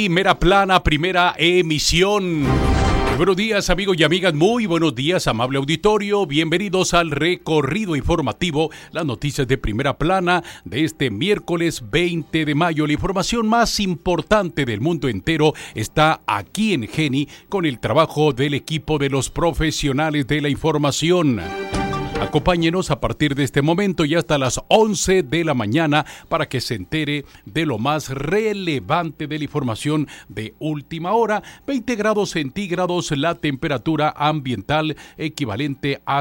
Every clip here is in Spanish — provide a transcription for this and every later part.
Primera Plana, primera emisión. Buenos días, amigos y amigas, muy buenos días, amable auditorio. Bienvenidos al recorrido informativo, las noticias de Primera Plana de este miércoles 20 de mayo. La información más importante del mundo entero está aquí en Geni, con el trabajo del equipo de los profesionales de la información. Acompáñenos a partir de este momento y hasta las 11 de la mañana para que se entere de lo más relevante de la información de última hora. 20 grados centígrados la temperatura ambiental, equivalente a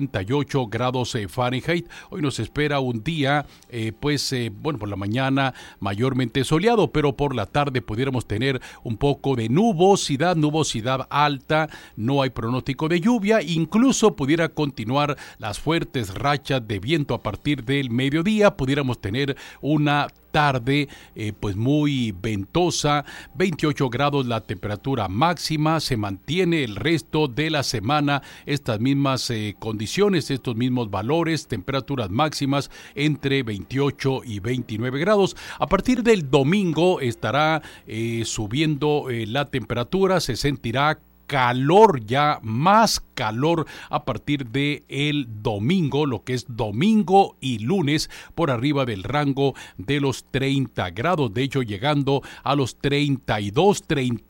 68 grados Fahrenheit. Hoy nos espera un día, por la mañana mayormente soleado, pero por la tarde pudiéramos tener un poco de nubosidad alta. No hay pronóstico de lluvia, incluso pudiera continuar las fuertes rachas de viento a partir del mediodía. Pudiéramos tener una tarde muy ventosa. 28 grados la temperatura máxima. Se mantiene el resto de la semana estas mismas condiciones, estos mismos valores, temperaturas máximas entre 28 y 29 grados. A partir del domingo estará subiendo la temperatura, se sentirá calor, ya más calor a partir de el domingo, lo que es domingo y lunes, por arriba del rango de los 30 grados, de hecho llegando a los 32,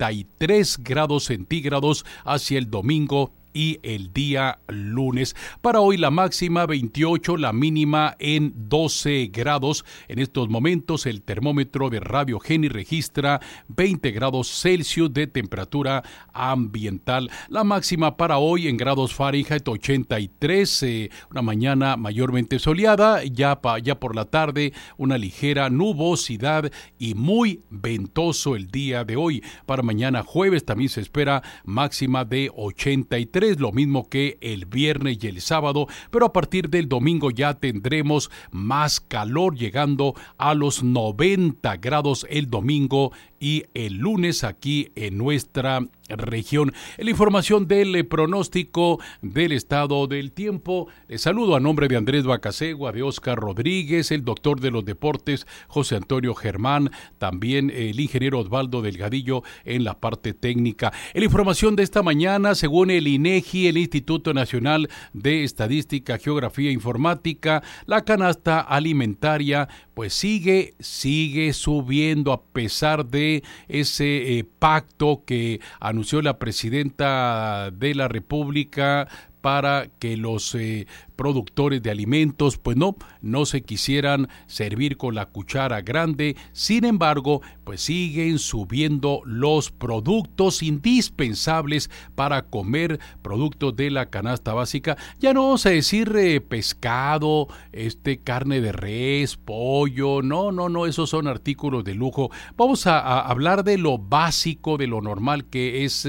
33 grados centígrados hacia el domingo y el día lunes. Para hoy la máxima 28, la mínima en 12 grados. En estos momentos el termómetro de Radio Geni registra 20 grados Celsius de temperatura ambiental. La máxima para hoy en grados Fahrenheit 83, una mañana mayormente soleada, ya por la tarde una ligera nubosidad y muy ventoso el día de hoy. Para mañana jueves también se espera máxima de 83, lo mismo que el viernes y el sábado, pero a partir del domingo ya tendremos más calor, llegando a los 90 grados el domingo y el lunes aquí en nuestra región. En la información del pronóstico del estado del tiempo, les saludo a nombre de Andrés Bacasegua, de Oscar Rodríguez, el doctor de los deportes José Antonio Germán, también el ingeniero Osvaldo Delgadillo en la parte técnica. En la información de esta mañana, según el INEGI, el Instituto Nacional de Estadística, Geografía e Informática, la canasta alimentaria pues sigue subiendo a pesar de ese pacto que anunció la presidenta de la República para que los productores de alimentos pues no se quisieran servir con la cuchara grande. Sin embargo, pues siguen subiendo los productos indispensables para comer, productos de la canasta básica. Ya no vamos a decir pescado, carne de res, pollo, no, esos son artículos de lujo. Vamos a hablar de lo básico, de lo normal, que es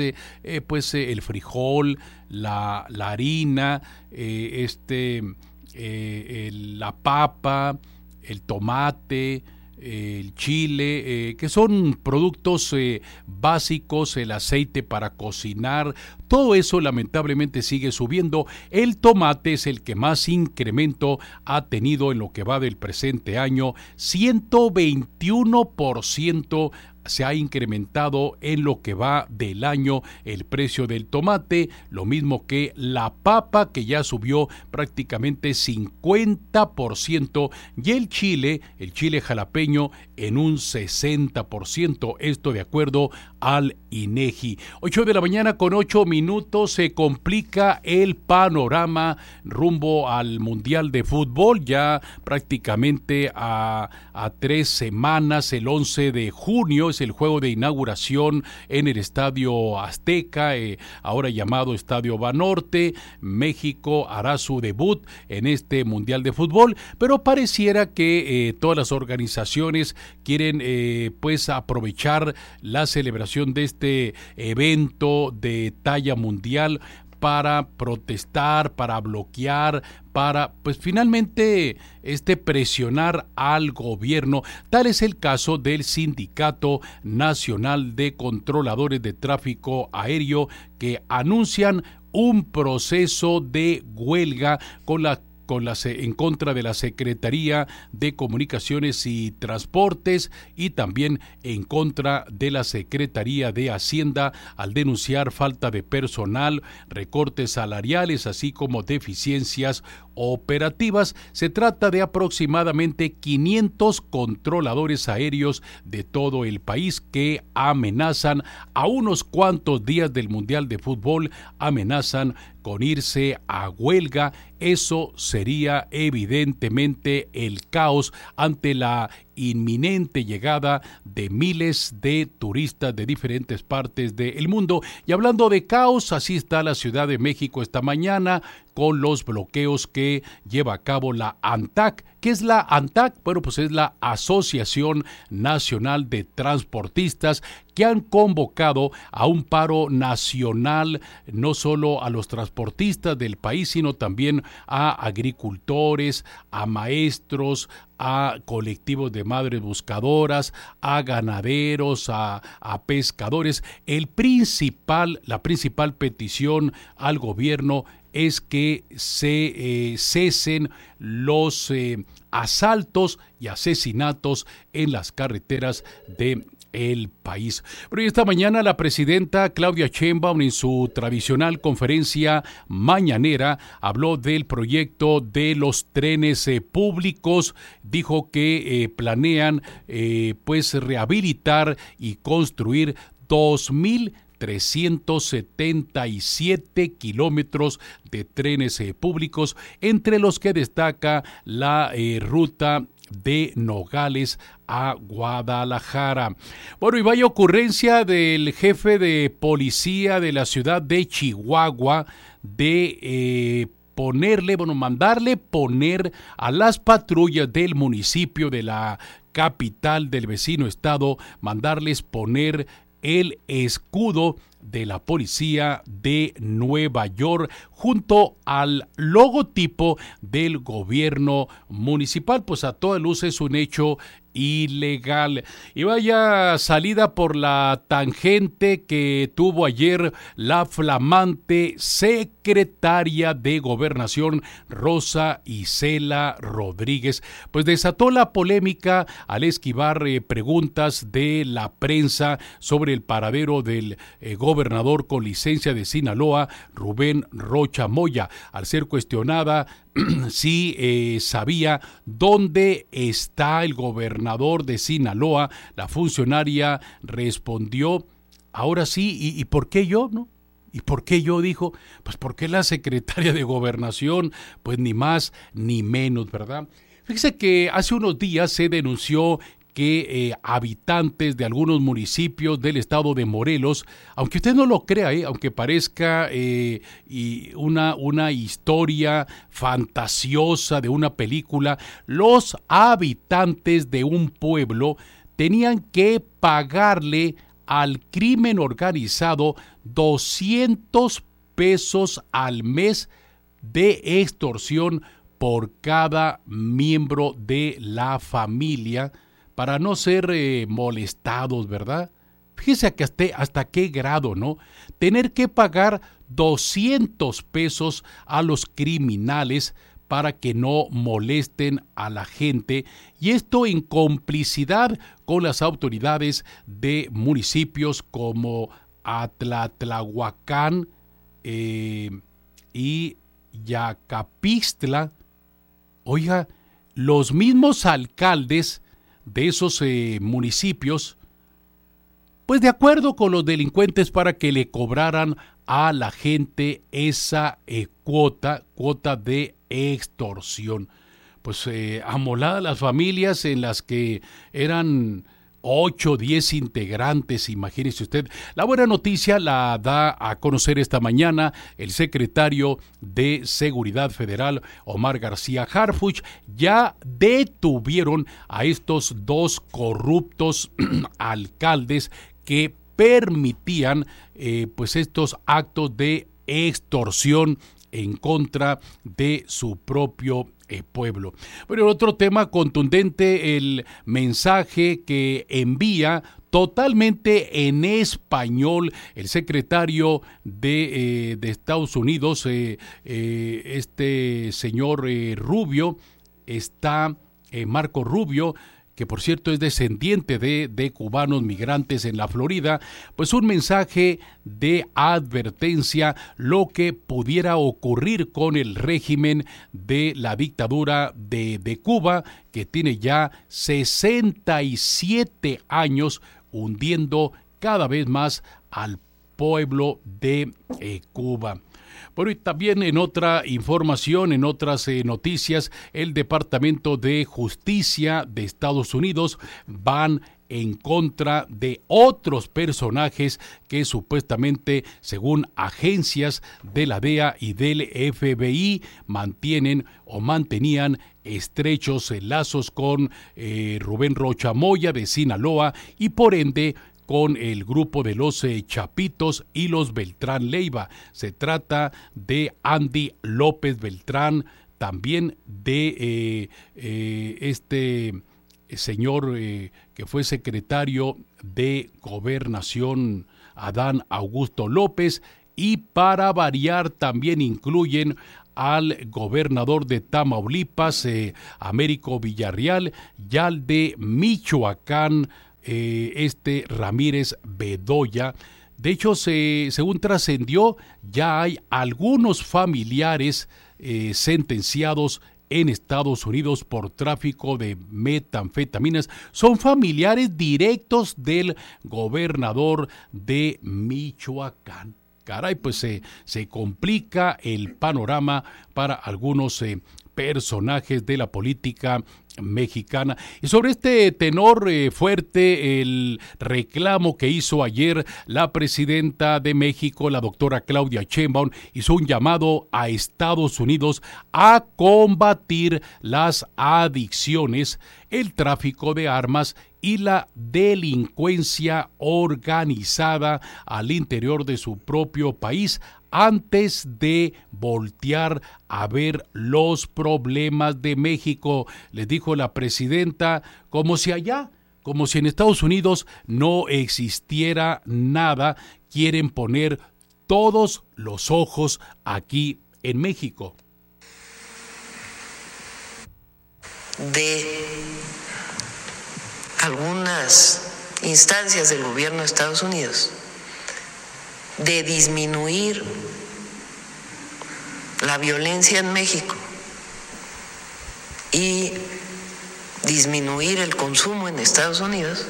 el frijol, la harina, la papa, el tomate, el chile, que son productos básicos, el aceite para cocinar. Todo eso lamentablemente sigue subiendo. El tomate es el que más incremento ha tenido en lo que va del presente año. 121% se ha incrementado en lo que va del año el precio del tomate, lo mismo que la papa, que ya subió prácticamente 50%, y el chile jalapeño en un 60%, esto de acuerdo al INEGI. 8 de la mañana con 8 minutos, se complica el panorama rumbo al Mundial de Fútbol, ya prácticamente a 3 semanas, el 11 de junio es el juego de inauguración en el Estadio Azteca, ahora llamado Estadio Banorte. México hará su debut en este Mundial de Fútbol, pero pareciera que todas las organizaciones quieren aprovechar la celebración de este evento de talla mundial para protestar, para bloquear, para finalmente presionar al gobierno. Tal es el caso del Sindicato Nacional de Controladores de Tráfico Aéreo, que anuncian un proceso de huelga con la en contra de la Secretaría de Comunicaciones y Transportes y también en contra de la Secretaría de Hacienda al denunciar falta de personal, recortes salariales, así como deficiencias operativas. Se trata de aproximadamente 500 controladores aéreos de todo el país que amenazan a unos cuantos días del Mundial de Fútbol, amenazan con irse a huelga. Eso sería evidentemente el caos ante la inminente llegada de miles de turistas de diferentes partes del mundo. Y hablando de caos, así está la Ciudad de México esta mañana con los bloqueos que lleva a cabo la ANTAC. ¿Qué es la ANTAC? Bueno, pues es la Asociación Nacional de Transportistas, que han convocado a un paro nacional, no solo a los transportistas del país, sino también a agricultores, a maestros, a colectivos de madres buscadoras, a ganaderos, a pescadores. La principal petición al gobierno es que se cesen los asaltos y asesinatos en las carreteras de el país. Pero esta mañana la presidenta Claudia Sheinbaum, en su tradicional conferencia mañanera, habló del proyecto de los trenes públicos. Dijo que planean pues rehabilitar y construir 2,377 kilómetros de trenes públicos, entre los que destaca la ruta de Nogales a Guadalajara. Bueno, y vaya ocurrencia del jefe de policía de la ciudad de Chihuahua de mandarle poner a las patrullas del municipio de la capital del vecino estado, mandarles poner el escudo de la policía de Nueva York junto al logotipo del gobierno municipal. Pues a toda luz es un hecho ilegal. Y vaya salida por la tangente que tuvo ayer la flamante secretaria de Gobernación, Rosa Isela Rodríguez. Pues desató la polémica al esquivar preguntas de la prensa sobre el paradero del gobernador con licencia de Sinaloa, Rubén Rocha Moya, al ser cuestionada si sabía dónde está el gobernador de Sinaloa. La funcionaria respondió: ahora sí, ¿y por qué yo, no? ¿Y por qué yo? Dijo, pues porque la secretaria de Gobernación, pues ni más ni menos, ¿verdad? Fíjese que hace unos días se denunció que habitantes de algunos municipios del estado de Morelos, aunque usted no lo crea, aunque parezca una historia fantasiosa de una película, los habitantes de un pueblo tenían que pagarle al crimen organizado 200 pesos al mes de extorsión por cada miembro de la familia, para no ser molestados, ¿verdad? Fíjese que hasta qué grado, ¿no? Tener que pagar 200 pesos a los criminales para que no molesten a la gente, y esto en complicidad con las autoridades de municipios como Atlatlahuacán y Yacapixtla. Oiga, los mismos alcaldes de esos municipios, pues de acuerdo con los delincuentes, para que le cobraran a la gente esa cuota de extorsión. Pues amoladas las familias en las que eran 8 o 10 integrantes, imagínese usted. La buena noticia la da a conocer esta mañana el secretario de Seguridad Federal, Omar García Harfuch. Ya detuvieron a estos dos corruptos alcaldes que permitían pues estos actos de extorsión en contra de su propio pueblo. Bueno, otro tema contundente, el mensaje que envía totalmente en español. El secretario de Estados Unidos, este señor Rubio, Marco Rubio, que por cierto es descendiente de cubanos migrantes en la Florida, pues un mensaje de advertencia lo que pudiera ocurrir con el régimen de la dictadura de Cuba, que tiene ya 67 años hundiendo cada vez más al pueblo de Cuba. Bueno, y también en otra información, en otras noticias, el Departamento de Justicia de Estados Unidos van en contra de otros personajes que supuestamente, según agencias de la DEA y del FBI, mantenían estrechos lazos con Rubén Rocha Moya de Sinaloa y por ende con el grupo de los Chapitos y los Beltrán Leiva. Se trata de Andy López Beltrán, también de este señor que fue secretario de Gobernación, Adán Augusto López, y para variar también incluyen al gobernador de Tamaulipas, Américo Villarreal, y al de Michoacán, Ramírez Bedoya. De hecho, según trascendió, ya hay algunos familiares sentenciados en Estados Unidos por tráfico de metanfetaminas. Son familiares directos del gobernador de Michoacán. Caray, pues se complica el panorama para algunos personajes de la política mexicana. Y sobre este tenor fuerte, el reclamo que hizo ayer la presidenta de México, la doctora Claudia Sheinbaum, hizo un llamado a Estados Unidos a combatir las adicciones, el tráfico de armas y la delincuencia organizada al interior de su propio país, antes de voltear a ver los problemas de México. Les dijo la presidenta, como si en Estados Unidos no existiera nada, quieren poner todos los ojos aquí en México. De algunas instancias del gobierno de Estados Unidos de disminuir la violencia en México y disminuir el consumo en Estados Unidos,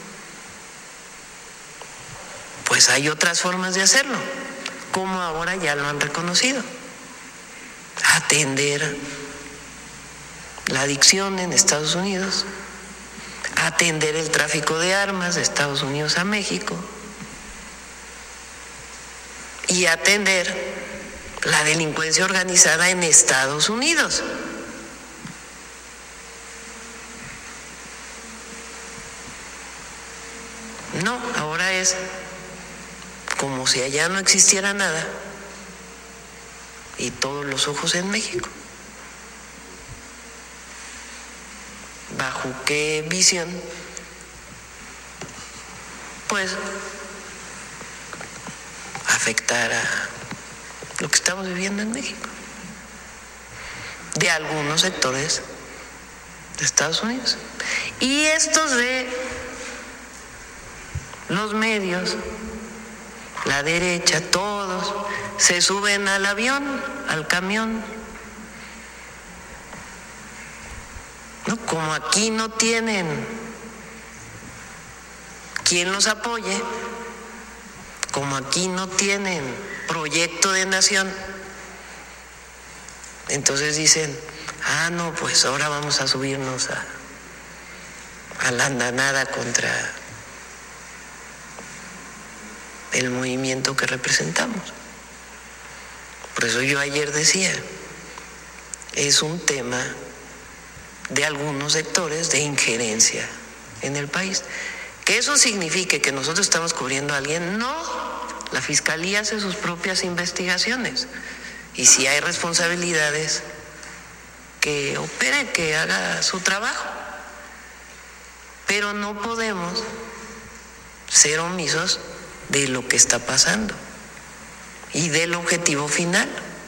pues hay otras formas de hacerlo, como ahora ya lo han reconocido. Atender la adicción en Estados Unidos, atender el tráfico de armas de Estados Unidos a México y atender la delincuencia organizada en Estados Unidos. No, ahora es como si allá no existiera nada y todos los ojos en México. ¿Bajo qué visión? Pues afectar a lo que estamos viviendo en México, de algunos sectores de Estados Unidos. Y estos de los medios, la derecha, todos se suben al avión, al camión. ¿No? Como aquí no tienen quien los apoye, como aquí no tienen proyecto de nación, entonces dicen, no, pues ahora vamos a subirnos a la andanada contra el movimiento que representamos. Por eso yo ayer decía, es un tema de algunos sectores de injerencia en el país. Que eso signifique que nosotros estamos cubriendo a alguien, no. La Fiscalía hace sus propias investigaciones y si hay responsabilidades, que opere, que haga su trabajo. Pero no podemos ser omisos de lo que está pasando y del objetivo final,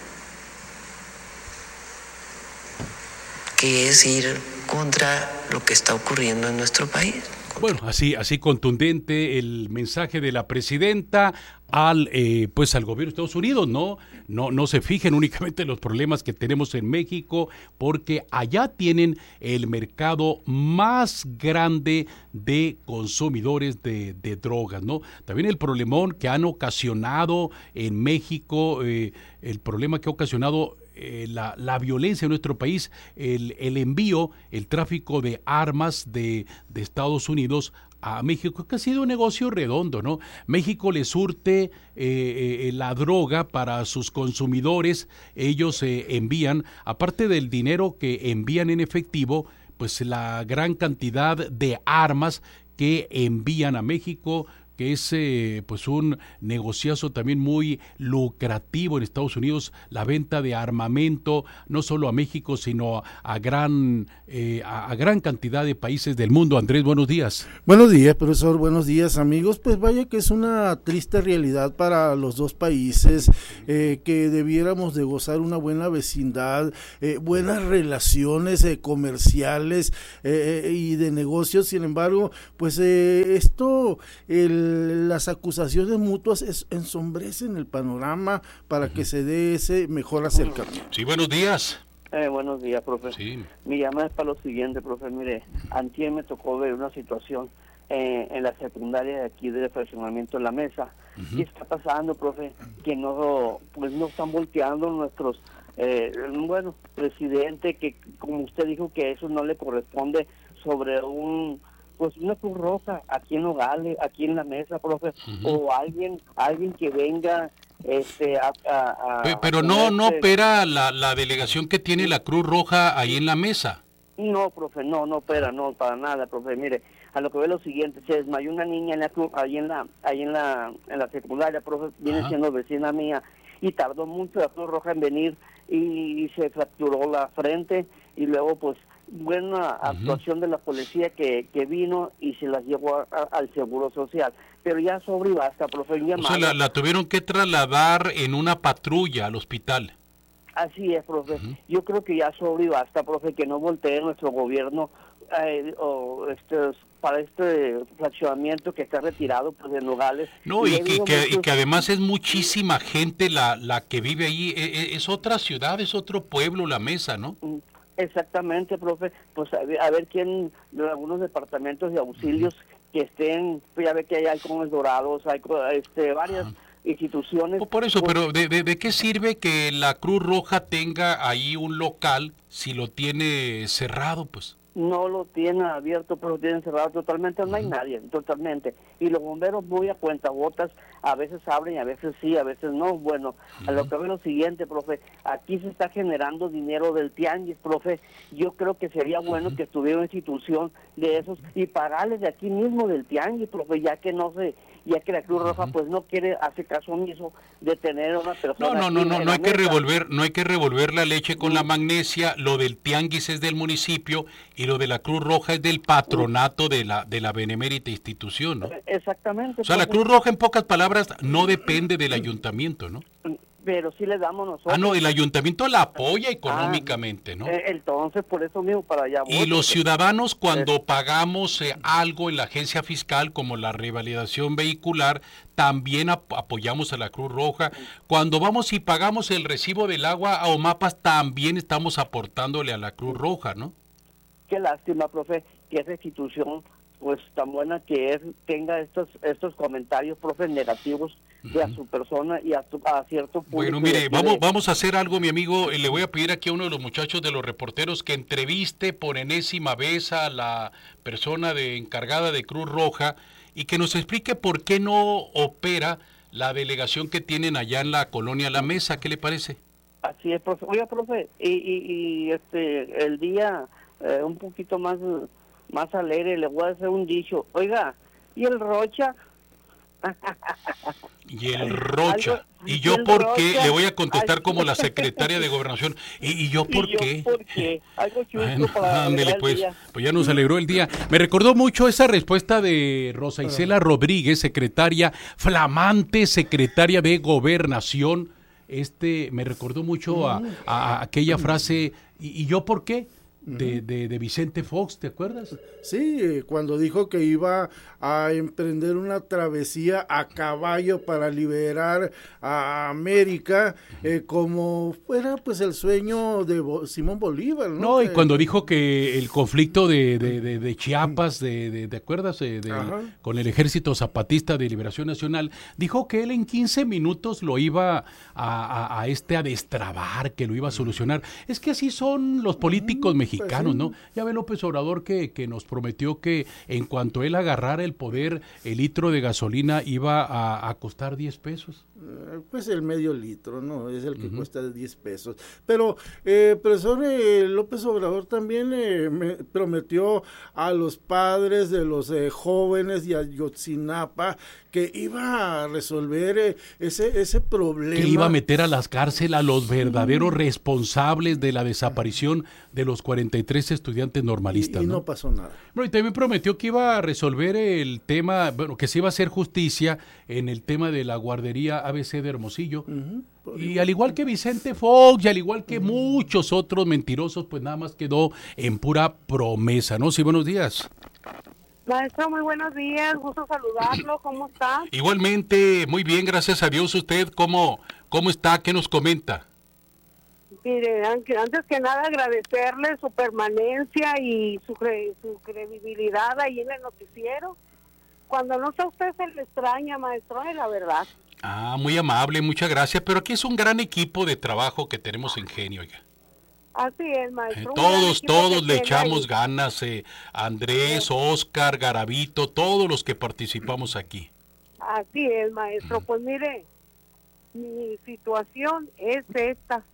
que es ir contra lo que está ocurriendo en nuestro país. Bueno, así contundente el mensaje de la presidenta al gobierno de Estados Unidos, no se fijen únicamente en los problemas que tenemos en México, porque allá tienen el mercado más grande de consumidores de drogas, ¿no? También el problemón que han ocasionado en México, el problema que ha ocasionado la violencia en nuestro país, el envío, el tráfico de armas de Estados Unidos a México, que ha sido un negocio redondo, ¿no? México le surte la droga para sus consumidores, ellos envían, aparte del dinero que envían en efectivo, pues la gran cantidad de armas que envían a México, que es pues un negociazo también muy lucrativo en Estados Unidos, la venta de armamento, no solo a México, sino a gran cantidad de países del mundo. Andrés, buenos días. Buenos días, profesor, buenos días, amigos. Pues vaya que es una triste realidad para los dos países, que debiéramos de gozar una buena vecindad, buenas relaciones comerciales y de negocios. Sin embargo, pues las acusaciones mutuas ensombrecen el panorama para que se dé ese mejor acercamiento. Sí, buenos días. Buenos días, profe. Sí. Mi llamada es para lo siguiente, profe. Mire, antier me tocó ver una situación en la secundaria de aquí del fraccionamiento de La Mesa. ¿Qué está pasando, profe? Que no están volteando nuestros, presidente, que como usted dijo que eso no le corresponde sobre una Cruz Roja aquí en Nogales, aquí en La Mesa, profe, o alguien que venga pero no opera la delegación que tiene la Cruz Roja ahí en La Mesa. No, profe, no opera, no, para nada, profe. Mire, a lo que ve lo siguiente, se desmayó una niña ahí en la secundaria, profe, viene siendo vecina mía, y tardó mucho la Cruz Roja en venir y se fracturó la frente, y luego pues buena actuación de la policía que vino y se las llevó al Seguro Social, pero ya sobre y basta, profe. O sea, la tuvieron que trasladar en una patrulla al hospital. Así es, profe. Yo creo que ya sobre y basta, profe, que no voltee nuestro gobierno para este fraccionamiento que está retirado pues de Nogales. No, y que además es muchísima gente la que vive ahí, es otra ciudad, es otro pueblo, La Mesa, ¿no? Exactamente, profe, pues a ver quién de algunos departamentos de auxilios que estén, pues ya ve que hay halcones dorados, hay varias instituciones. Por eso, pero ¿de qué sirve que la Cruz Roja tenga ahí un local si lo tiene cerrado, pues? No lo tienen abierto, pero lo tienen cerrado totalmente, no hay nadie, totalmente. Y los bomberos muy a cuentagotas, a veces abren, a veces sí, a veces no. Bueno, a lo que veo lo siguiente, profe, aquí se está generando dinero del tianguis, profe. Yo creo que sería bueno que estuviera una institución de esos y pagarles de aquí mismo del tianguis, profe, ya que la Cruz Roja pues no quiere hacer caso omiso de tener a una persona. No hay que revolver la leche con la magnesia. Lo del tianguis es del municipio y lo de la Cruz Roja es del patronato de la benemérita institución, ¿no? Exactamente. O sea, la Cruz Roja, en pocas palabras, no depende del ayuntamiento, ¿no? Pero sí le damos nosotros. No, el ayuntamiento la apoya económicamente, ¿no? Entonces, por eso mismo, para allá. Y los ciudadanos, cuando pagamos algo en la agencia fiscal, como la revalidación vehicular, también apoyamos a la Cruz Roja. Cuando vamos y pagamos el recibo del agua a Omapas, también estamos aportándole a la Cruz Roja, ¿no? Qué lástima, profe, que esa institución pues tan buena que es, tenga estos comentarios, profe, negativos a su persona y a cierto público. Bueno, mire, vamos a hacer algo, mi amigo. Le voy a pedir aquí a uno de los muchachos de los reporteros que entreviste por enésima vez a la persona encargada de Cruz Roja y que nos explique por qué no opera la delegación que tienen allá en la colonia La Mesa. ¿Qué le parece? Así es, profe. Oiga, profe, y el día un poquito más alegre, le voy a hacer un dicho. Oiga, ¿y el Rocha? Y el Rocha. ¿Y yo por qué? Le voy a contestar como la secretaria de Gobernación. ¿Y yo por qué? ¿Por qué? Algo chusco para ándele, pues ya nos alegró el día. Me recordó mucho esa respuesta de Rosa Isela Rodríguez, secretaria, flamante secretaria de Gobernación. Me recordó mucho a aquella frase, ¿y yo por qué? De Vicente Fox, ¿te acuerdas? Sí, cuando dijo que iba a emprender una travesía a caballo para liberar a América, como fuera pues el sueño de Simón Bolívar, ¿no? No, y cuando dijo que el conflicto de Chiapas, ¿te acuerdas? Con el Ejército Zapatista de Liberación Nacional, dijo que él en 15 minutos lo iba a destrabar, que lo iba a solucionar. Es que así son los políticos mexicanos, ¿no? Ya ve López Obrador que nos prometió que en cuanto él agarrara el poder, el litro de gasolina iba a costar 10 pesos. Pues el medio litro, ¿no? Es el que cuesta 10 pesos. Pero, profesor López Obrador también me prometió a los padres de los jóvenes de Ayotzinapa que iba a resolver ese problema. Que iba a meter a las cárceles a los verdaderos responsables de la desaparición de los 43 estudiantes normalistas. Y no pasó nada. Bueno, y también prometió que iba a resolver el tema, bueno, que se iba a hacer justicia en el tema de la guardería ABC de Hermosillo. Y al igual que Vicente Fox y al igual que muchos otros mentirosos, pues nada más quedó en pura promesa, ¿no? Sí, buenos días. Maestro, muy buenos días, gusto saludarlo, ¿cómo está? Igualmente, muy bien, gracias a Dios. ¿Usted cómo está? ¿Qué nos comenta? Mire, antes que nada agradecerle su permanencia y su credibilidad ahí en el noticiero. Cuando no está usted se le extraña, maestro, es la verdad. Ah, muy amable, muchas gracias, pero aquí es un gran equipo de trabajo que tenemos en Genio, oiga. Así es, maestro. Todos le echamos ganas, Andrés, Oscar, Garavito, todos los que participamos aquí. Así es, maestro. Pues mire, mi situación es esta.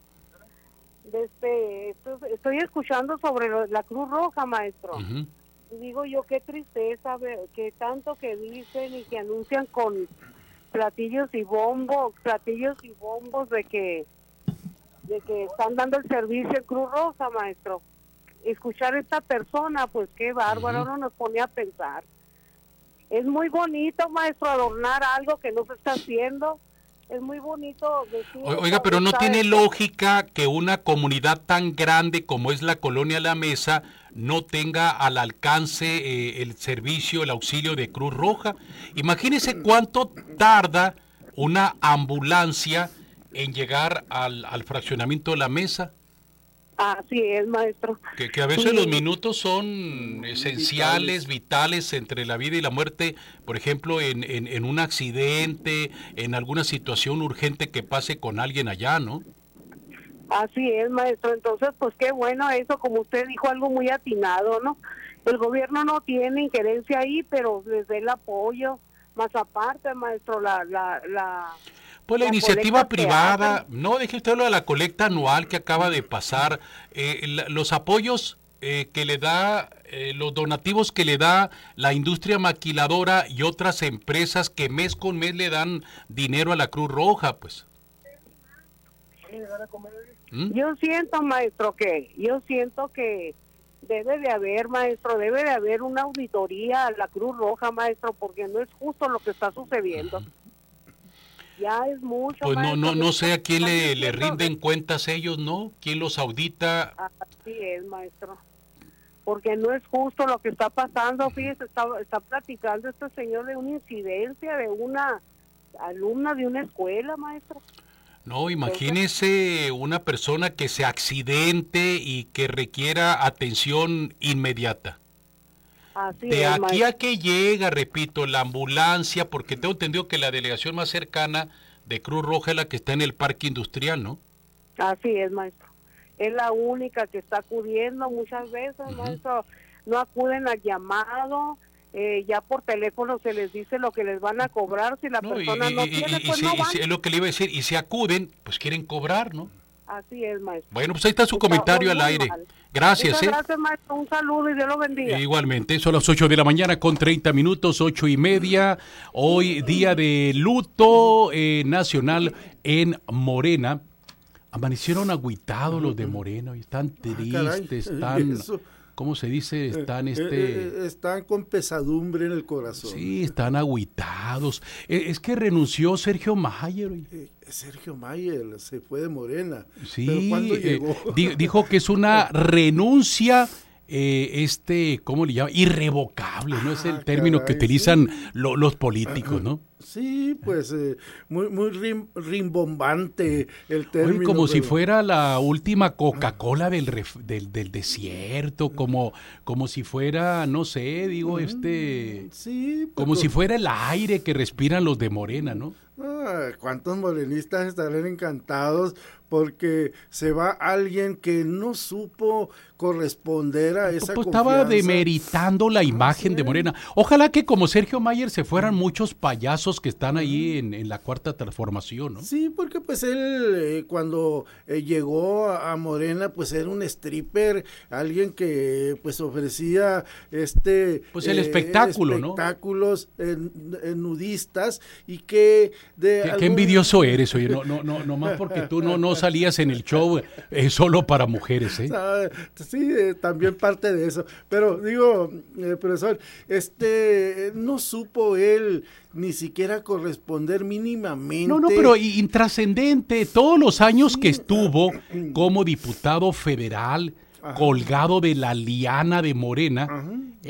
Estoy escuchando sobre la Cruz Roja, maestro. Y digo yo, qué tristeza, que tanto que dicen y que anuncian con platillos y bombos de que están dando el servicio en Cruz Roja, maestro. Escuchar a esta persona, pues qué bárbaro, no nos pone a pensar. Es muy bonito, maestro, adornar algo que no se está haciendo. Es muy bonito decir... Oiga, pero no tiene lógica que una comunidad tan grande como es la Colonia La Mesa no tenga al alcance el servicio, el auxilio de Cruz Roja. Imagínese cuánto tarda una ambulancia en llegar al fraccionamiento de La Mesa. Así es, maestro. Que a veces los minutos son esenciales, vitales entre la vida y la muerte, por ejemplo, en un accidente, en alguna situación urgente que pase con alguien allá, ¿no? Así es, maestro. Entonces, pues qué bueno eso, como usted dijo, algo muy atinado, ¿no? El gobierno no tiene injerencia ahí, pero les da el apoyo. Más aparte, maestro, pues la iniciativa privada, no, deje usted lo de la colecta anual que acaba de pasar, los apoyos que le da, los donativos que le da la industria maquiladora y otras empresas que mes con mes le dan dinero a la Cruz Roja, pues. Yo siento, maestro, que debe de haber, maestro, debe de haber una auditoría a la Cruz Roja, maestro, porque no es justo lo que está sucediendo. Ya es mucho. Pues maestro, no sé a quién le rinden cuentas ellos, ¿no? ¿Quién los audita? Así es, maestro. Porque no es justo lo que está pasando. Fíjese, está platicando este señor de una incidencia de una alumna de una escuela, maestro. No, imagínese una persona que se accidente y que requiera atención inmediata. Así de es, aquí maestro. a que llega, repito, la ambulancia, porque tengo entendido que la delegación más cercana de Cruz Roja es la que está en el Parque Industrial, ¿no? Así es, maestro. Es la única que está acudiendo muchas veces, maestro. No acuden al llamado, ya por teléfono se les dice lo que les van a cobrar. Si la persona no tiene, pues no van. Es lo que le iba a decir, y si acuden, pues quieren cobrar, ¿no? Así es, maestro. Bueno, pues ahí está su comentario al aire. Gracias, Muchas gracias, maestro. Un saludo y Dios lo bendiga. Igualmente, son las 8 de la mañana con 30 minutos, 8:30. Hoy día de luto nacional en Morena. Amanecieron agüitados los de Morena, están tristes, están... ¿Cómo se dice? Están con pesadumbre en el corazón. Sí, están agüitados. Es que renunció Sergio Mayer. Sergio Mayer se fue de Morena. Sí, ¿pero cuándo llegó? Dijo que es una renuncia, ¿cómo le llama? Irrevocable, ¿no? Es el término que utilizan los políticos, ¿no? Sí, pues muy rimbombante el término. Oye, como si fuera la última Coca-Cola del desierto, como si fuera, no sé, digo, sí, como si fuera el aire que respiran los de Morena, ¿no? ¿Cuántos morenistas estarán encantados porque se va alguien que no supo corresponder a esa confianza? Estaba demeritando la imagen de Morena. Ojalá que como Sergio Mayer se fueran muchos payasos que están ahí en la Cuarta Transformación, ¿no? Sí, porque pues él cuando llegó a Morena pues era un stripper, alguien que pues ofrecía pues el espectáculo, espectáculos, nudistas y que Qué envidioso eres, oye, no más porque tú no salías en el show solo para mujeres, ¿eh? Sí, también parte de eso, pero digo, profesor, no supo él ni siquiera corresponder mínimamente. No, pero intrascendente, todos los años que estuvo como diputado federal, colgado de la liana de Morena,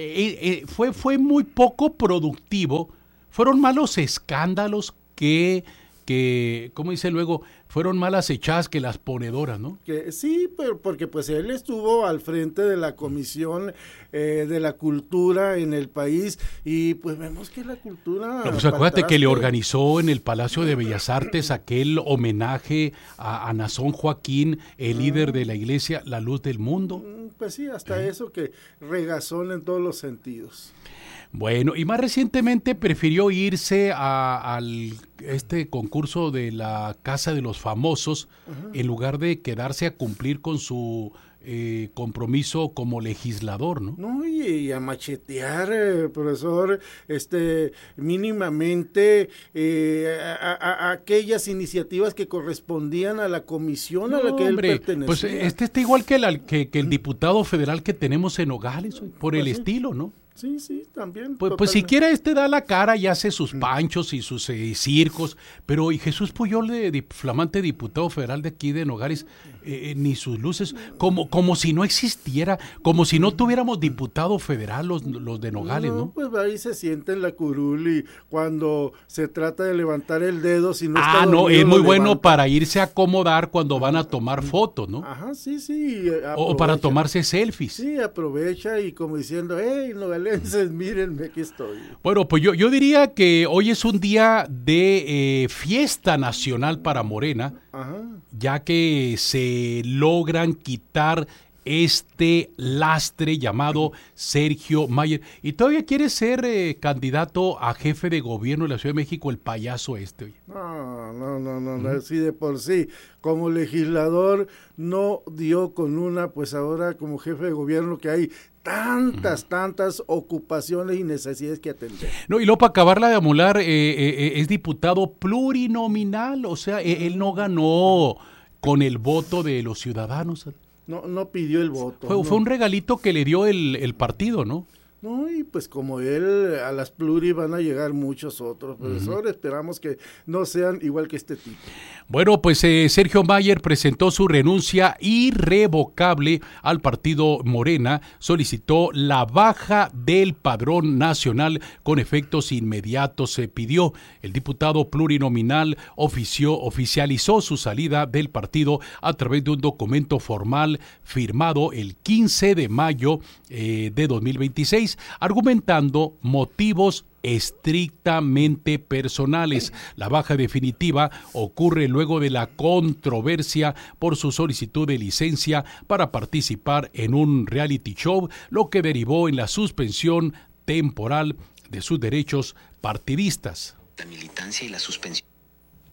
fue muy poco productivo, fueron malos escándalos que ¿cómo dice luego? Fueron malas echadas que las ponedoras, ¿no? Que sí, pero porque pues él estuvo al frente de la Comisión de la Cultura en el país y pues vemos que la cultura... Pues acuérdate que le organizó en el Palacio de Bellas Artes aquel homenaje a Nazón Joaquín, el líder de la iglesia La Luz del Mundo. Pues sí, hasta eso que regazón en todos los sentidos. Bueno, y más recientemente prefirió irse al concurso de la Casa de los Famosos en lugar de quedarse a cumplir con su compromiso como legislador, ¿no? No, y a machetear, profesor, mínimamente a aquellas iniciativas que correspondían a la comisión a la que él pertenecía. Pues está igual que el diputado federal que tenemos en Nogales, por el estilo, ¿no? Sí, también. Pues siquiera da la cara y hace sus panchos y sus circos, pero y Jesús Puyol, flamante diputado federal de aquí de Nogales, ni sus luces, como si no existiera, como si no tuviéramos diputado federal los de Nogales, ¿no? Pues ahí se siente en la curul y cuando se trata de levantar el dedo, si no está no, dormido, es muy bueno levanta. para irse a acomodar cuando van a tomar fotos, ¿no? Ajá, sí. O para tomarse selfies. Sí, aprovecha y como diciendo, hey, nogalenses, mírenme, aquí estoy. Bueno, pues yo diría que hoy es un día de fiesta nacional para Morena, ya que se logran quitar este lastre llamado Sergio Mayer. Y todavía quiere ser candidato a jefe de gobierno de la Ciudad de México, el payaso oye. No, así de por sí. Como legislador no dio con una, pues ahora como jefe de gobierno que hay tantas ocupaciones y necesidades que atender. No, y luego para acabarla de amolar, es diputado plurinominal, o sea, él no ganó con el voto de los ciudadanos. No pidió el voto. Fue un regalito que le dio el partido, ¿no? No, y pues como él, a las pluri van a llegar muchos otros, profesor, esperamos que no sean igual que este tipo. Bueno, pues Sergio Mayer presentó su renuncia irrevocable al partido Morena, solicitó la baja del padrón nacional con efectos inmediatos, se pidió. El diputado plurinominal oficializó su salida del partido a través de un documento formal firmado el 15 de mayo de 2026, argumentando motivos estrictamente personales. La baja definitiva ocurre luego de la controversia por su solicitud de licencia para participar en un reality show, lo que derivó en la suspensión temporal de sus derechos partidistas. La militancia y la suspensión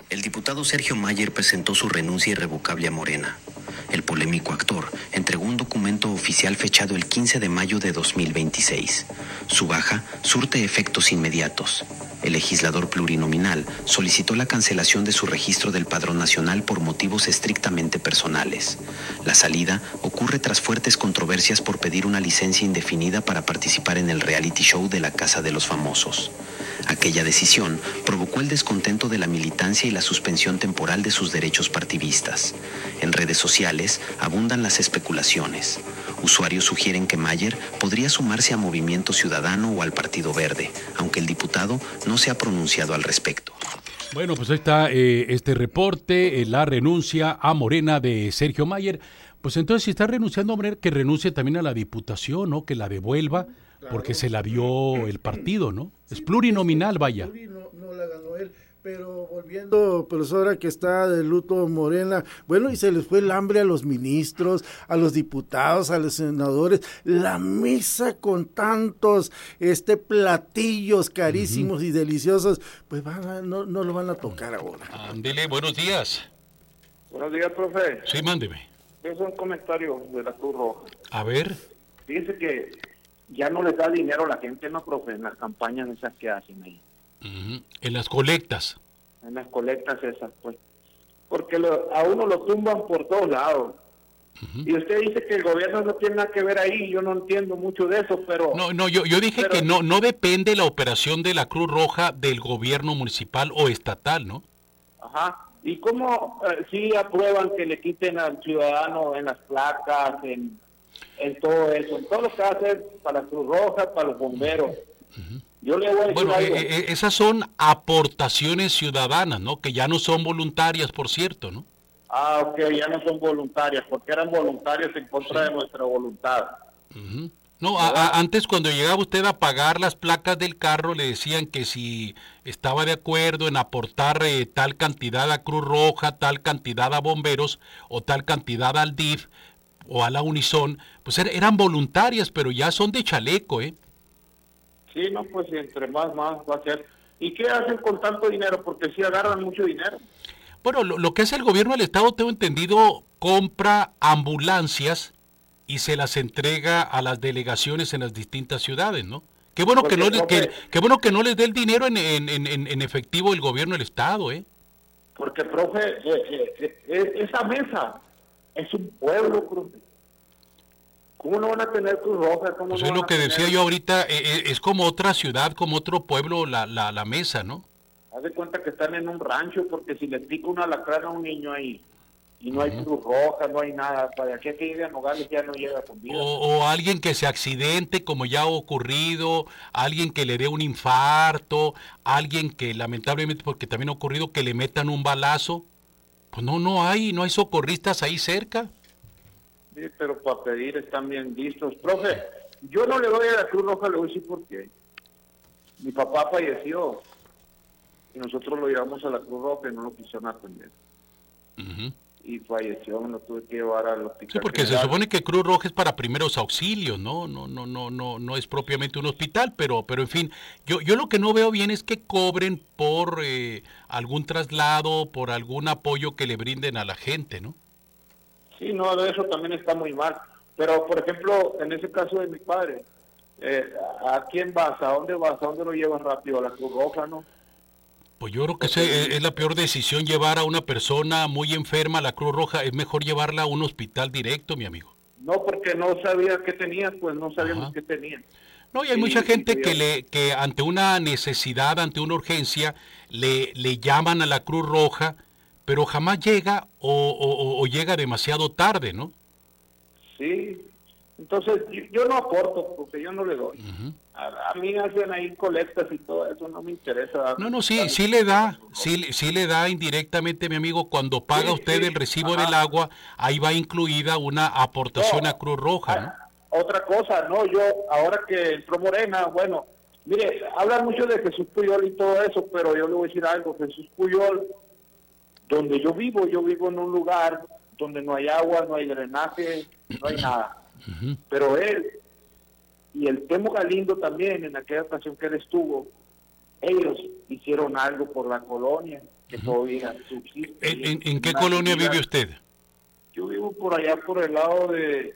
El diputado Sergio Mayer presentó su renuncia irrevocable a Morena. El polémico actor entregó un documento oficial fechado el 15 de mayo de 2026. Su baja surte efectos inmediatos. El legislador plurinominal solicitó la cancelación de su registro del Padrón Nacional por motivos estrictamente personales. La salida ocurre tras fuertes controversias por pedir una licencia indefinida para participar en el reality show de la Casa de los Famosos. Aquella decisión provocó el descontento de la militancia y la suspensión temporal de sus derechos partidistas. En redes sociales abundan las especulaciones. Usuarios sugieren que Mayer podría sumarse a Movimiento Ciudadano o al Partido Verde, aunque el diputado no se ha pronunciado al respecto. Bueno, pues ahí está este reporte, la renuncia a Morena de Sergio Mayer. Pues entonces, si está renunciando a Morena, que renuncie también a la diputación, ¿no? Que la devuelva, porque se la dio el partido, ¿no? Es plurinominal, vaya. No la ganó él. Pero volviendo, profesora, que está de luto Morena, bueno, y se les fue el hambre a los ministros, a los diputados, a los senadores, la mesa con tantos platillos carísimos y deliciosos, pues no lo van a tocar ahora. Ándele, buenos días. Buenos días, profe. Sí, mándeme. Es un comentario de la Cruz Roja. A ver. Dice que ya no les da dinero a la gente, no, profe, en las campañas esas que hacen ahí. En las colectas. En las colectas esas, pues. Porque a uno lo tumban por todos lados. Y usted dice que el gobierno no tiene nada que ver ahí, yo no entiendo mucho de eso, pero... No, yo dije que no depende la operación de la Cruz Roja del gobierno municipal o estatal, ¿no? Ajá. ¿Y cómo sí aprueban que le quiten al ciudadano en las placas, en todo eso? En todo lo que hace para la Cruz Roja, para los bomberos. Yo le voy a decir algo. Esas son aportaciones ciudadanas, ¿no? Que ya no son voluntarias, por cierto, ¿no? Ah, ok, ya no son voluntarias, porque eran voluntarias en contra de nuestra voluntad. No, antes cuando llegaba usted a pagar las placas del carro, le decían que si estaba de acuerdo en aportar tal cantidad a Cruz Roja, tal cantidad a bomberos, o tal cantidad al DIF, o a la Unison, pues eran voluntarias, pero ya son de chaleco, ¿eh? Sí, no, pues entre más va a ser. ¿Y qué hacen con tanto dinero? Porque sí agarran mucho dinero. Bueno, lo que hace el gobierno del estado, tengo entendido, compra ambulancias y se las entrega a las delegaciones en las distintas ciudades, ¿no? Qué bueno que qué bueno que no les dé el dinero en efectivo el gobierno del estado, ¿eh? Porque, profe, esa mesa es un pueblo, profe. ¿Cómo no van a tener Cruz Roja? Pues es lo que decía yo ahorita, es como otra ciudad, como otro pueblo la mesa, ¿no? Haz de cuenta que están en un rancho, porque si le pica una alacrán a un niño ahí, y no hay Cruz Roja, no hay nada, para aquí que llegue a Nogales ya no llega comida. O alguien que se accidente, como ya ha ocurrido, alguien que le dé un infarto, alguien que lamentablemente, porque también ha ocurrido, que le metan un balazo. Pues no hay socorristas ahí cerca. Sí, pero para pedir están bien listos. Profe, yo no le doy a la Cruz Roja, le voy a decir por qué. Mi papá falleció y nosotros lo llevamos a la Cruz Roja y no lo quisieron atender. Y falleció, me lo tuve que llevar al hospital. Sí, porque se supone que Cruz Roja es para primeros auxilios, no es propiamente un hospital, pero en fin, yo lo que no veo bien es que cobren por algún traslado, por algún apoyo que le brinden a la gente, ¿no? Sí, no, eso también está muy mal. Pero, por ejemplo, en ese caso de mi padre, ¿a quién vas? ¿A dónde vas? ¿A dónde lo llevas rápido? ¿A la Cruz Roja, no? Pues yo creo que es la peor decisión llevar a una persona muy enferma a la Cruz Roja. Es mejor llevarla a un hospital directo, mi amigo. No, porque no sabía qué tenía, pues no sabíamos qué tenía. No, y hay mucha gente que ante una necesidad, ante una urgencia, le llaman a la Cruz Roja, pero jamás llega o llega demasiado tarde, ¿no? Sí, entonces yo no aporto porque yo no le doy. A mí hacen ahí colectas y todo eso, no me interesa. No, sí le da indirectamente, mi amigo, cuando paga usted el recibo del agua, ahí va incluida una aportación a Cruz Roja, ¿no? Otra cosa, yo ahora que entró Morena, bueno, mire, hablan mucho de Jesús Puyol y todo eso, pero yo le voy a decir algo, Jesús Puyol, donde yo vivo en un lugar donde no hay agua, no hay drenaje, no hay nada. Pero él y el Temo Galindo también, en aquella ocasión que él estuvo, ellos hicieron algo por la colonia. que todavía subsiste. ¿En qué colonia vive usted? Yo vivo por allá, por el lado de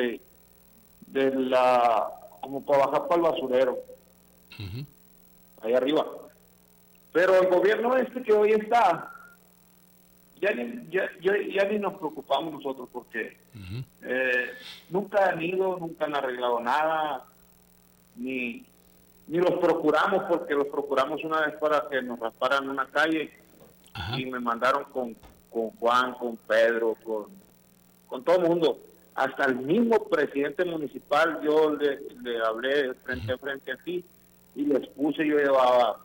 la, como para bajar para el basurero, ahí arriba. Pero el gobierno que hoy está, ya ni nos preocupamos nosotros, porque nunca han ido, nunca han arreglado nada, ni los procuramos, porque los procuramos una vez para que nos rasparan una calle. Y me mandaron con Juan, con Pedro, con todo el mundo, hasta el mismo presidente municipal. Yo le hablé frente a frente aquí y les puse, yo llevaba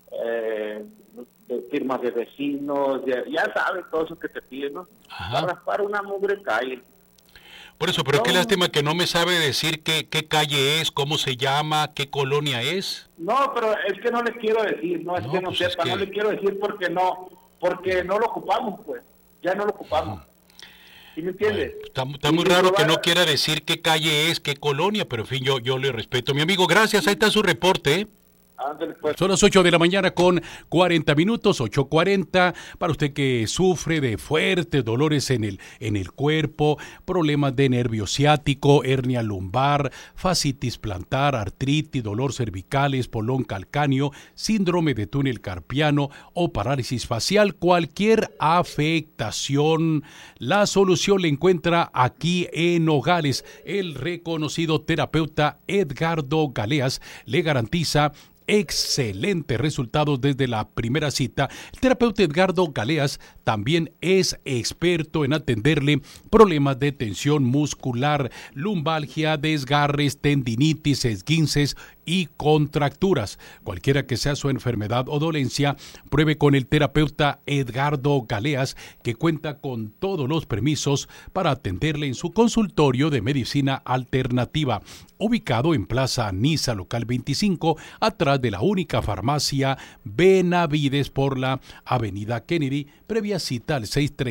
de firmas de vecinos, ya sabes, todo eso que te piden, ¿no? Para raspar una mugre calle. Por eso, pero qué lástima que no me sabe decir qué calle es, cómo se llama, qué colonia es. No, pero es que no le quiero decir, no es que no sepa, no le quiero decir porque no lo ocupamos, pues, ya no lo ocupamos. ¿Sí me entiendes? Bueno, está muy raro que no quiera decir qué calle es, qué colonia, pero en fin, yo le respeto. Mi amigo, gracias, ahí está su reporte, ¿eh? Son las 8 de la mañana con 40 minutos, 8:40, para usted que sufre de fuertes dolores en el cuerpo, problemas de nervio ciático, hernia lumbar, fascitis plantar, artritis, dolor cervical, espolón calcáneo, síndrome de túnel carpiano o parálisis facial, cualquier afectación, la solución la encuentra aquí en Nogales. El reconocido terapeuta Edgardo Galeas le garantiza excelentes resultados desde la primera cita. El terapeuta Edgardo Galeas también es experto en atenderle problemas de tensión muscular, lumbalgia, desgarres, tendinitis, esguinces y contracturas. Cualquiera que sea su enfermedad o dolencia, pruebe con el terapeuta Edgardo Galeas, que cuenta con todos los permisos para atenderle en su consultorio de medicina alternativa, ubicado en Plaza Niza, local 25, atrás de la única farmacia Benavides por la avenida Kennedy. Previa cita al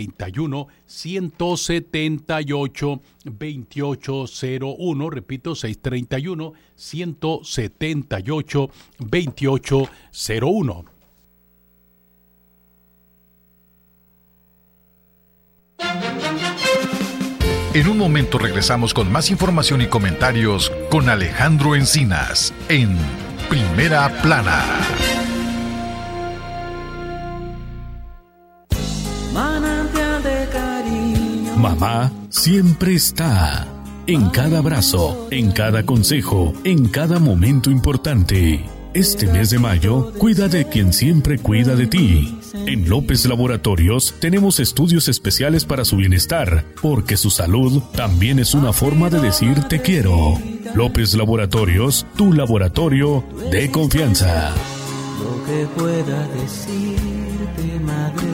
631-178-2801, repito, 631-178-2801. En un momento regresamos con más información y comentarios con Alejandro Encinas en Primera Plana. Mamá siempre está en cada abrazo, en cada consejo, en cada momento importante. Este mes de mayo, cuida de quien siempre cuida de ti. En López Laboratorios tenemos estudios especiales para su bienestar, porque su salud también es una forma de decir te quiero. López Laboratorios, tu laboratorio de confianza. Lo que pueda decirte, madre.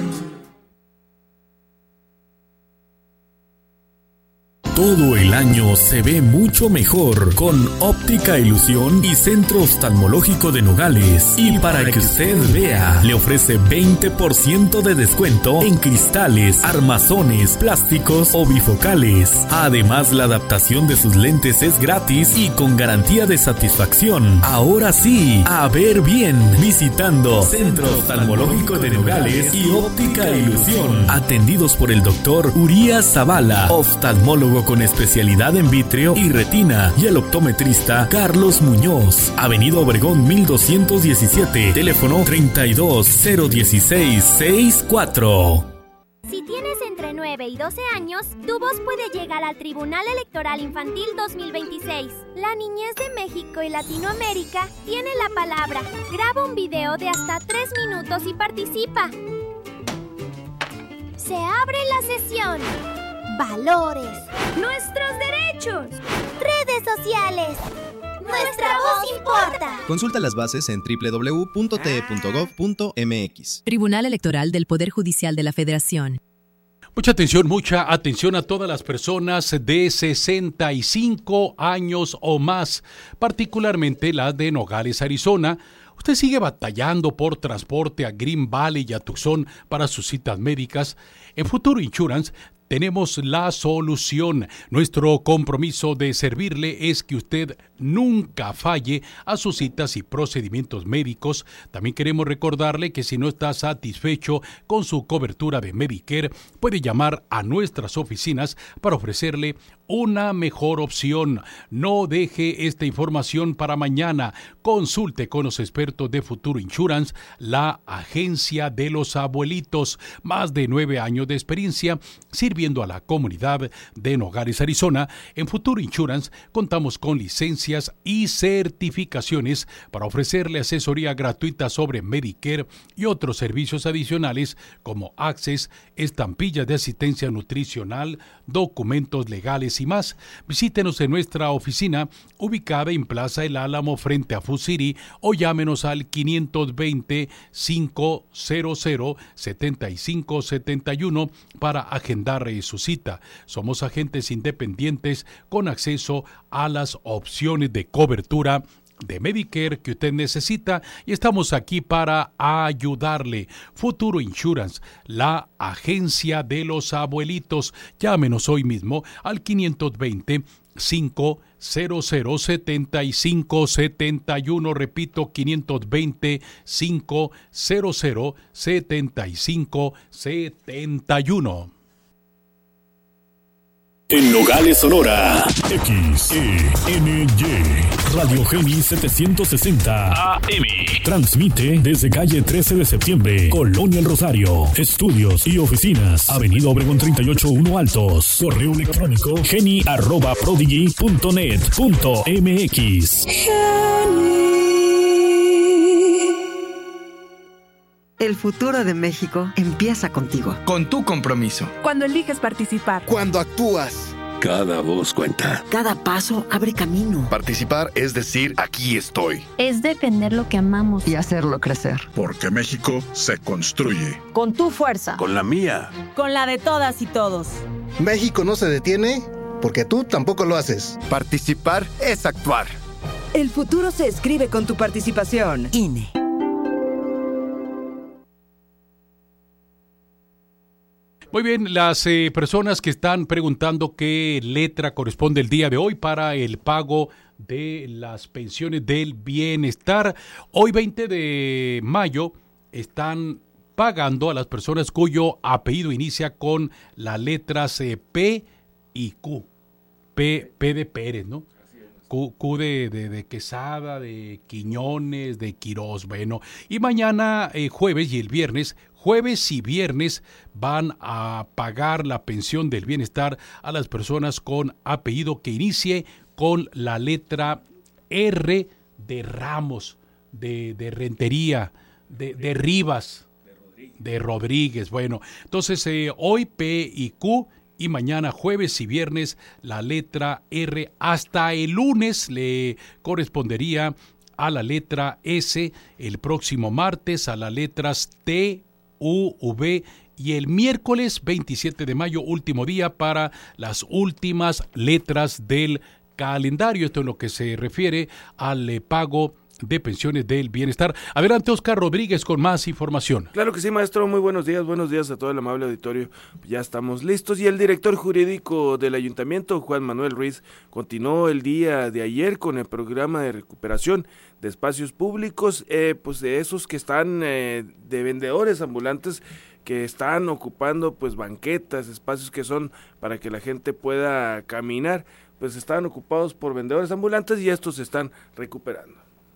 Todo el año se ve mucho mejor con Óptica Ilusión y Centro Oftalmológico de Nogales. Y para que usted vea, le ofrece 20% de descuento en cristales, armazones, plásticos o bifocales. Además, la adaptación de sus lentes es gratis y con garantía de satisfacción. Ahora sí, a ver bien, visitando Centro Oftalmológico de Nogales y Óptica Ilusión. Atendidos por el doctor Urias Zavala, oftalmólogo con especialidad en vítreo y retina, y el optometrista Carlos Muñoz. Avenida Obregón 1217, teléfono 32-016-64. Si tienes entre 9 y 12 años, tu voz puede llegar al Tribunal Electoral Infantil 2026. La niñez de México y Latinoamérica tiene la palabra. Graba un video de hasta 3 minutos y participa. Se abre la sesión. Valores. Nuestros derechos. Redes sociales. Nuestra voz importa. Consulta las bases en www.te.gov.mx. Tribunal Electoral del Poder Judicial de la Federación. Mucha atención a todas las personas de 65 años o más, particularmente las de Nogales, Arizona. Usted sigue batallando por transporte a Green Valley y a Tucson para sus citas médicas. En Futuro Insurance tenemos la solución. Nuestro compromiso de servirle es que usted nunca falle a sus citas y procedimientos médicos. También queremos recordarle que si no está satisfecho con su cobertura de Medicare, puede llamar a nuestras oficinas para ofrecerle una mejor opción. No deje esta información para mañana. Consulte con los expertos de Futuro Insurance, la agencia de los abuelitos. Más de 9 años de experiencia sirviendo a la comunidad de Nogales, Arizona. En Futuro Insurance contamos con licencias y certificaciones para ofrecerle asesoría gratuita sobre Medicare y otros servicios adicionales como Access, estampillas de asistencia nutricional, documentos legales y más. Visítenos en nuestra oficina ubicada en Plaza El Álamo frente a Food City o llámenos al 520-500-7571 para agendar su cita. Somos agentes independientes con acceso a las opciones de cobertura de Medicare que usted necesita y estamos aquí para ayudarle. Futuro Insurance, la agencia de los abuelitos. Llámenos hoy mismo al 520-500-7571. Repito, 520-500-7571. En Nogales, Sonora, XENY, Radio Geni 760 AM. Transmite desde calle 13 de septiembre, Colonia El Rosario. Estudios y oficinas, Avenida Obregón 38-1 Altos. Correo electrónico geni@prodigy.net.mx. El futuro de México empieza contigo. Con tu compromiso. Cuando eliges participar. Cuando actúas. Cada voz cuenta. Cada paso abre camino. Participar es decir, aquí estoy. Es defender lo que amamos. Y hacerlo crecer. Porque México se construye. Con tu fuerza. Con la mía. Con la de todas y todos. México no se detiene porque tú tampoco lo haces. Participar es actuar. El futuro se escribe con tu participación. INE. Muy bien, las personas que están preguntando qué letra corresponde el día de hoy para el pago de las pensiones del bienestar. Hoy 20 de mayo están pagando a las personas cuyo apellido inicia con las letras P y Q. P de Pérez, ¿no? Q de Quesada, de Quiñones, de Quirós. Bueno, y mañana jueves y el viernes, jueves y viernes van a pagar la pensión del bienestar a las personas con apellido que inicie con la letra R de Ramos, de Rentería, de Rivas, de Rodríguez. Bueno, entonces hoy P y Q. Y mañana, jueves y viernes, la letra R. Hasta el lunes le correspondería a la letra S. El próximo martes a las letras T, U, V. Y el miércoles 27 de mayo, último día para las últimas letras del calendario. Esto es lo que se refiere al pago de pensiones del bienestar. Adelante, Oscar Rodríguez, con más información. Claro que sí, maestro. Muy buenos días a todo el amable auditorio. Ya estamos listos y el director jurídico del ayuntamiento, Juan Manuel Ruiz, continuó el día de ayer con el programa de recuperación de espacios públicos, pues de esos que están de vendedores ambulantes que están ocupando pues banquetas, espacios que son para que la gente pueda caminar, pues estaban ocupados por vendedores ambulantes y estos se están recuperando.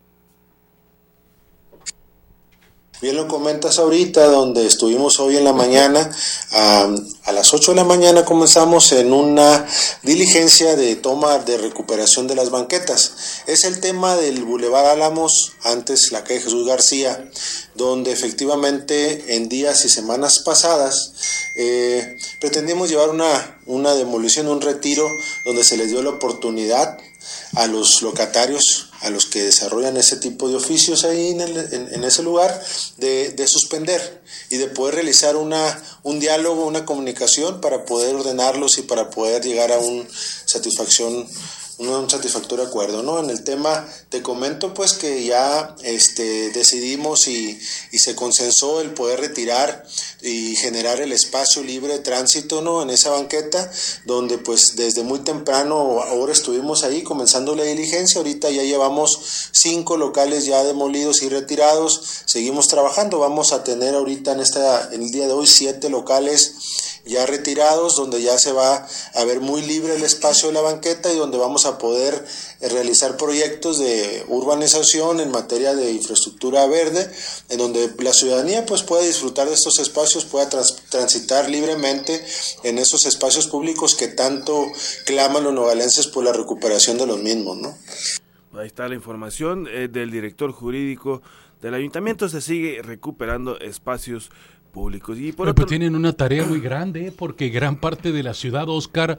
Bien lo comentas ahorita, donde estuvimos hoy en la mañana, a las 8 de la mañana comenzamos en una diligencia de toma de recuperación de las banquetas. Es el tema del Boulevard Álamos, antes la calle Jesús García, donde efectivamente en días y semanas pasadas pretendimos llevar una demolición, un retiro, donde se les dio la oportunidad a los locatarios, a los que desarrollan ese tipo de oficios ahí en ese lugar, de suspender y de poder realizar un diálogo, una comunicación para poder ordenarlos y para poder llegar a un satisfactorio acuerdo, ¿no? En el tema te comento pues que ya decidimos y se consensó el poder retirar y generar el espacio libre de tránsito, ¿no? En esa banqueta, donde pues desde muy temprano ahora estuvimos ahí comenzando la diligencia. Ahorita ya llevamos 5 locales ya demolidos y retirados, seguimos trabajando, vamos a tener ahorita en el día de hoy 7 locales ya retirados, donde ya se va a ver muy libre el espacio de la banqueta y donde vamos a poder realizar proyectos de urbanización en materia de infraestructura verde, en donde la ciudadanía pues pueda disfrutar de estos espacios, pueda transitar libremente en esos espacios públicos que tanto claman los nogalenses por la recuperación de los mismos, ¿no? Ahí está la información del director jurídico del ayuntamiento. Se sigue recuperando espacios públicos. Y por pues tienen una tarea muy grande, porque gran parte de la ciudad, Oscar,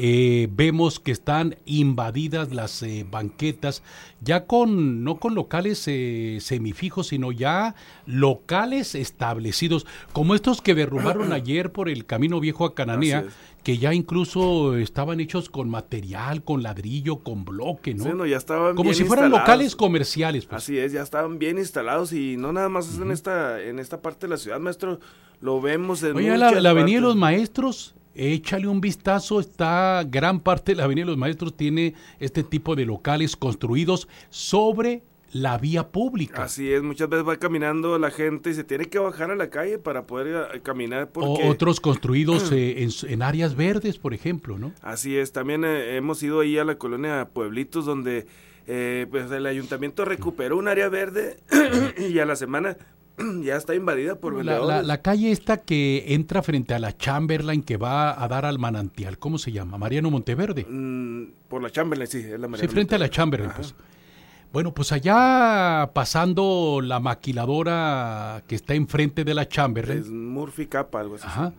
vemos que están invadidas las banquetas, ya no con locales semifijos, sino ya locales establecidos, como estos que derrumbaron ayer por el Camino Viejo a Cananea, que ya incluso estaban hechos con material, con ladrillo, con bloque, ¿no? Sí, no, ya estaban como bien si fueran instalados. Locales comerciales. Pues. Así es, ya estaban bien instalados y no nada más en esta parte de la ciudad, maestro, lo vemos en Oye, la Avenida de los Maestros, échale un vistazo, gran parte de la Avenida de los Maestros tiene este tipo de locales construidos sobre la vía pública. Así es, muchas veces va caminando la gente y se tiene que bajar a la calle para poder caminar. Porque... otros construidos en áreas verdes, por ejemplo, ¿no? Así es, también hemos ido ahí a la colonia Pueblitos, donde pues el ayuntamiento recuperó un área verde y a la semana ya está invadida por vendedores. La calle esta que entra frente a la Chamberlain, que va a dar al manantial, ¿cómo se llama? Mariano Monteverde. Por la Chamberlain, sí, es la Mariano. Sí, frente a la Chamberlain, pues. Bueno, pues allá pasando la maquiladora que está enfrente de la Chamberlain. Es Murphy Capa, algo así. Ajá.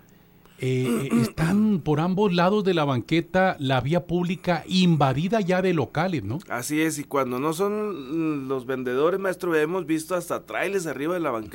Están por ambos lados de la banqueta la vía pública invadida ya de locales, ¿no? Así es, y cuando no son los vendedores, maestro, hemos visto hasta trailers arriba de la banqueta.